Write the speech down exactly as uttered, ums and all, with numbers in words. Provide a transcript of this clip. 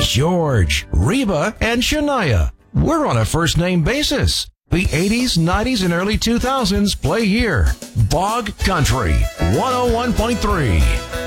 George, Reba, and Shania. We're on a first-name basis. The eighties, nineties, and early two thousands play here. Bog Country, one oh one point three.